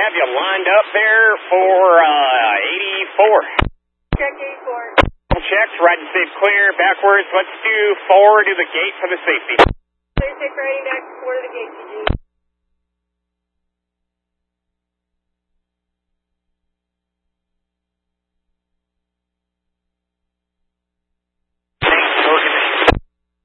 have you lined up there for 84. Check 84. Checked, right and safe clear, backwards. Let's do 4 to the gate for the safety. Clear, take riding back, 4 to the gate, PG.